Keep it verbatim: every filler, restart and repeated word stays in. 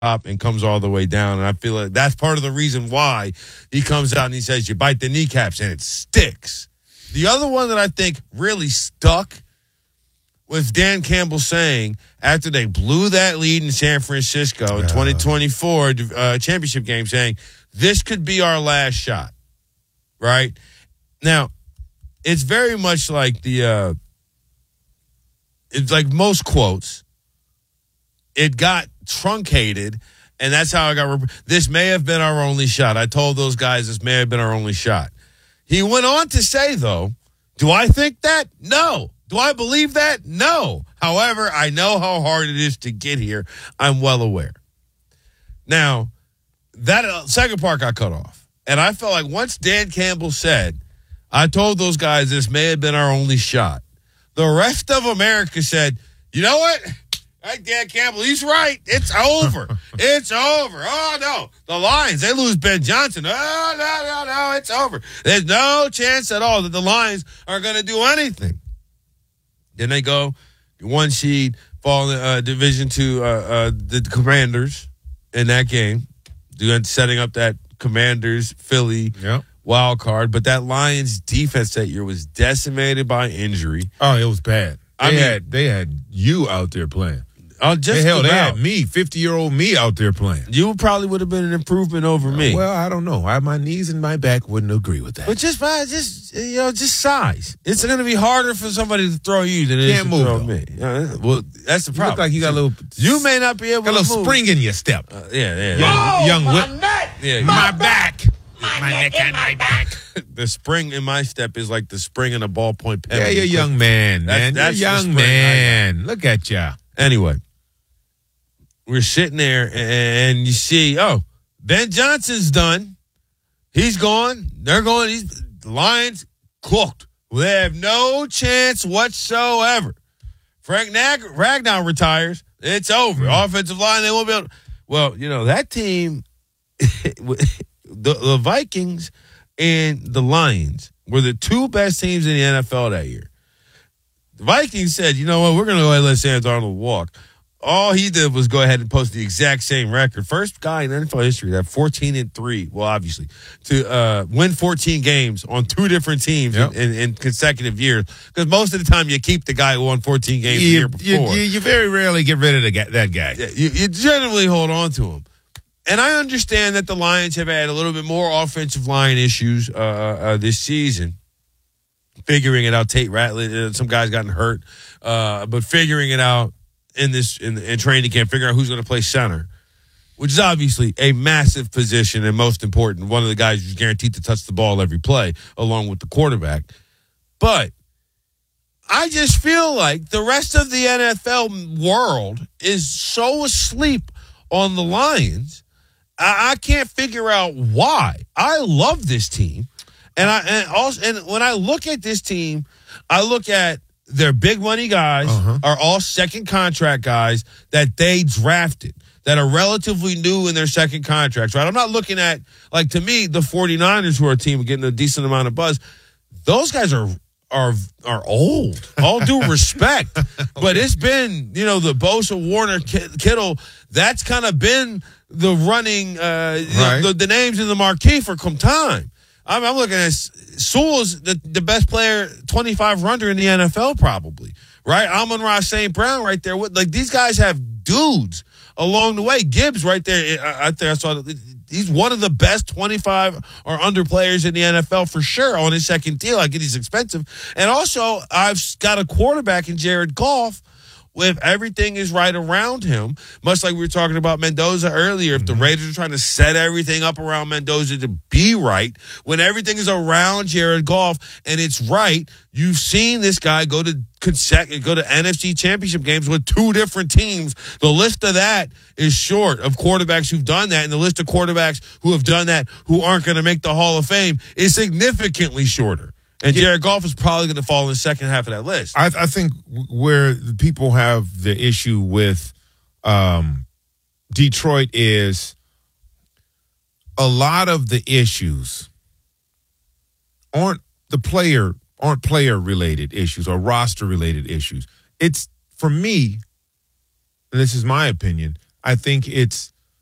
top and comes all the way down. And I feel like that's part of the reason why he comes out and he says, you bite the kneecaps and it sticks. The other one that I think really stuck was Dan Campbell saying after they blew that lead in San Francisco in twenty twenty-four uh, championship game, saying, this could be our last shot, right? Now, it's very much like the, uh, it's like most quotes. It got truncated, and that's how I got. Rep- this may have been our only shot. I told those guys this may have been our only shot. He went on to say, though, do I think that? No. Do I believe that? No. However, I know how hard it is to get here. I'm well aware. Now, that uh, second part got cut off, and I felt like once Dan Campbell said, I told those guys this may have been our only shot, the rest of America said, you know what? Right, Dan Campbell, he's right. It's over. It's over. Oh, no. The Lions, they lose Ben Johnson. Oh, no, no, no. It's over. There's no chance at all that the Lions are going to do anything. Then they go one seed, fall in uh, Division Two, uh, uh, the Commanders in that game, doing setting up that Commanders Philly yep. wild card. But that Lions defense that year was decimated by injury. Oh, it was bad. They I mean, had they had you out there playing. Oh, just they, hell, about. they had me, fifty-year-old me out there playing. You probably would have been an improvement over me. Well, I don't know. I, my knees and my back wouldn't agree with that. But just just you know, just size. It's going to be harder for somebody to throw you than it Can't is to move, throw though. me. Yeah, well, that's the You problem. look like you got a little. You may not be able got a to little move. spring in your step. Uh, yeah, yeah. Young, yeah. Oh, young my whip. neck. Yeah, My yeah. back. My, My neck and my back. The spring in my step is like the spring in a ballpoint pen. Yeah, you're a young man, man. That's- you're a that's the young spring I man. Look at ya. Anyway, we're sitting there and you see, oh, Ben Johnson's done. He's gone. They're going. He's, the Lions cooked. They have no chance whatsoever. Frank Nag- Ragnow retires. It's over. Mm. Offensive line, they won't be able to. Well, you know, that team, the, the Vikings and the Lions were the two best teams in the N F L that year. The Vikings said, you know what, we're going to go ahead and let Sam Darnold walk. All he did was go ahead and post the exact same record. First guy in N F L history to have fourteen and three, well, obviously, to uh, win fourteen games on two different teams yep. in, in, in consecutive years. Because most of the time you keep the guy who won fourteen games you, the year before. You, you, you very rarely get rid of the guy, that guy. Yeah, you, you generally hold on to him. And I understand that the Lions have had a little bit more offensive line issues uh, uh, this season. Figuring it out, Tate Ratliff, uh, some guys gotten hurt, uh, but figuring it out in this in, in training camp, figuring out who's going to play center, which is obviously a massive position and most important. One of the guys who's guaranteed to touch the ball every play, along with the quarterback. But I just feel like the rest of the N F L world is so asleep on the Lions. I, I can't figure out why. I love this team. And I and also and when I look at this team, I look at their big money guys uh-huh. are all second contract guys that they drafted that are relatively new in their second contracts, right? I'm not looking at, like, to me, the 49ers, who are a team getting a decent amount of buzz. Those guys are are are old. All due respect. But it's been, you know, the Bosa, Warner, Kittle, that's kind of been the running, uh, right. the, the, the names in the marquee for some time. I'm, I'm looking at Sewell's the, the best player, twenty-five runner in the N F L, probably, right? Amon-Ra Saint Brown right there. Like, these guys have dudes along the way. Gibbs right there. I, I think I saw he's one of the best twenty-five or under players in the N F L for sure on his second deal. I get he's expensive. And also, I've got a quarterback in Jared Goff. If everything is right around him, much like we were talking about Mendoza earlier, if the Raiders are trying to set everything up around Mendoza to be right, when everything is around Jared Goff and it's right, you've seen this guy go to consecutive, go to N F C championship games with two different teams. The list of that is short of quarterbacks who've done that, and the list of quarterbacks who have done that who aren't going to make the Hall of Fame is significantly shorter. And Jared Goff is probably going to fall in the second half of that list. I, I think where people have the issue with um, Detroit is a lot of the issues aren't the player aren't player related issues or roster related issues. It's, for me, and this is my opinion, I think it's